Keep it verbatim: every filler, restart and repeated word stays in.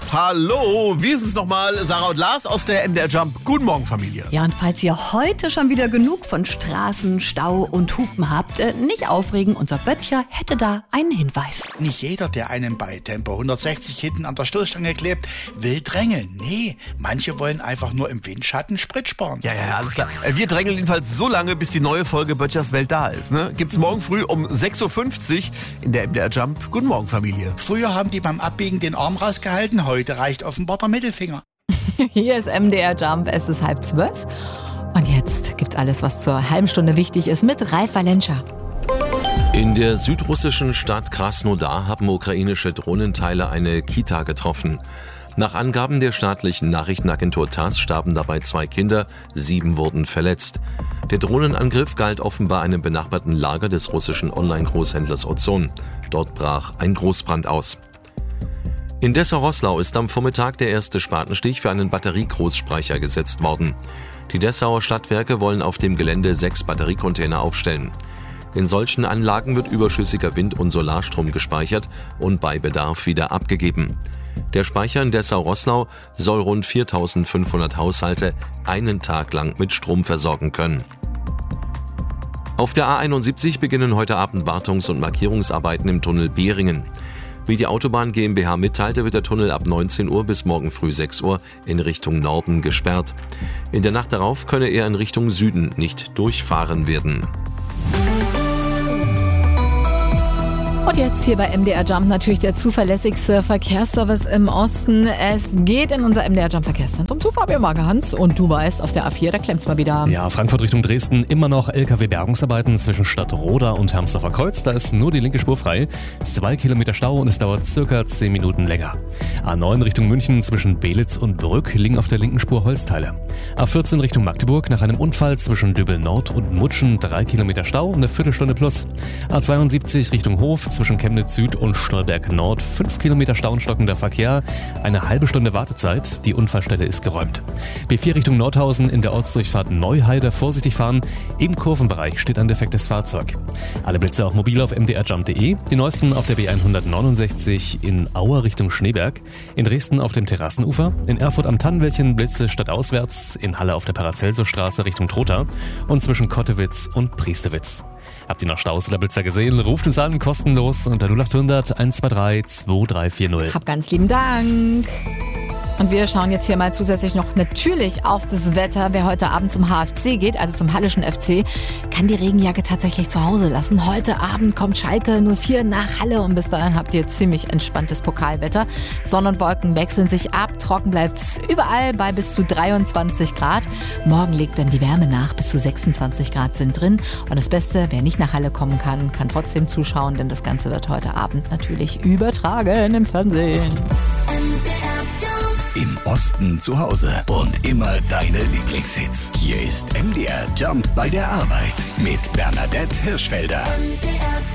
Hallo, wie ist es nochmal? Sarah und Lars aus der M D R Jump. Guten Morgen, Familie. Ja, und falls ihr heute schon wieder genug von Straßen, Stau und Hupen habt, äh, nicht aufregen, unser Böttcher hätte da einen Hinweis. Nicht jeder, der einen bei Tempo hundertsechzig hinten an der Stoßstange klebt, will drängeln. Nee, manche wollen einfach nur im Windschatten Sprit sparen. Ja, ja, alles klar. Wir drängeln jedenfalls so lange, bis die neue Folge Böttchers Welt da ist. Ne? Gibt's morgen früh um sechs Uhr fünfzig in der M D R Jump. Guten Morgen, Familie. Früher haben die beim Abbiegen den Arm rausgehalten, heute reicht offenbar der Mittelfinger. Hier ist M D R Jump, es ist halb zwölf. Und jetzt gibt's alles, was zur halben Stunde wichtig ist, mit Ralf Valenscha. In der südrussischen Stadt Krasnodar haben ukrainische Drohnenteile eine Kita getroffen. Nach Angaben der staatlichen Nachrichtenagentur TASS starben dabei zwei Kinder, sieben wurden verletzt. Der Drohnenangriff galt offenbar einem benachbarten Lager des russischen Online-Großhändlers Ozon. Dort brach ein Großbrand aus. In Dessau-Roßlau ist am Vormittag der erste Spatenstich für einen Batteriegroßspeicher gesetzt worden. Die Dessauer Stadtwerke wollen auf dem Gelände sechs Batteriecontainer aufstellen. In solchen Anlagen wird überschüssiger Wind- und Solarstrom gespeichert und bei Bedarf wieder abgegeben. Der Speicher in Dessau-Roßlau soll rund viertausendfünfhundert Haushalte einen Tag lang mit Strom versorgen können. Auf der A einundsiebzig beginnen heute Abend Wartungs- und Markierungsarbeiten im Tunnel Behringen. Wie die Autobahn GmbH mitteilte, wird der Tunnel ab neunzehn Uhr bis morgen früh sechs Uhr in Richtung Norden gesperrt. In der Nacht darauf könne er in Richtung Süden nicht durchfahren werden. Und jetzt hier bei M D R Jump natürlich der zuverlässigste Verkehrsservice im Osten. Es geht in unser M D R Jump Verkehrszentrum zu Fabian Magerhans. Und du weißt, auf der A vier, da klemmt's mal wieder. Ja, Frankfurt Richtung Dresden, immer noch L K W-Bergungsarbeiten zwischen Stadtroda und Hermsdorfer Kreuz. Da ist nur die linke Spur frei. Zwei Kilometer Stau und es dauert circa zehn Minuten länger. A neun Richtung München zwischen Belitz und Brück liegen auf der linken Spur Holzteile. A vierzehn Richtung Magdeburg nach einem Unfall zwischen Dübel Nord und Mutschen drei Kilometer Stau und eine Viertelstunde plus. A zweiundsiebzig Richtung Hof zwischen Chemnitz Süd und Stolberg Nord fünf Kilometer Stau und stockender Verkehr, eine halbe Stunde Wartezeit, die Unfallstelle ist geräumt. B vier Richtung Nordhausen in der Ortsdurchfahrt Neuheide vorsichtig fahren, im Kurvenbereich steht ein defektes Fahrzeug. Alle Blitze auch mobil auf m d r jump punkt d e, die neuesten auf der B hundertneunundsechzig in Auer Richtung Schneeberg, in Dresden auf dem Terrassenufer, in Erfurt am Tannenwäldchen Blitze stadtauswärts, in Halle auf der Paracelsusstraße Richtung Trotha und zwischen Kottewitz und Priestewitz. Habt ihr noch Staus oder Blitzer gesehen? Ruft uns an, kostenlos unter null acht hundert eins zwei drei zwei drei vier null. Hab ganz lieben Dank. Und wir schauen jetzt hier mal zusätzlich noch natürlich auf das Wetter. Wer heute Abend zum H F C geht, also zum Hallischen F C, kann die Regenjacke tatsächlich zu Hause lassen. Heute Abend kommt Schalke null vier nach Halle und bis dahin habt ihr ziemlich entspanntes Pokalwetter. Sonne und Wolken wechseln sich ab, trocken bleibt's überall bei bis zu dreiundzwanzig Grad. Morgen legt dann die Wärme nach, bis zu sechsundzwanzig Grad sind drin. Und das Beste, wer nicht nach Halle kommen kann, kann trotzdem zuschauen, denn das Ganze wird heute Abend natürlich übertragen im Fernsehen. Im Osten zu Hause und immer deine Lieblingshits. Hier ist M D R Jump bei der Arbeit mit Bernadette Hirschfelder.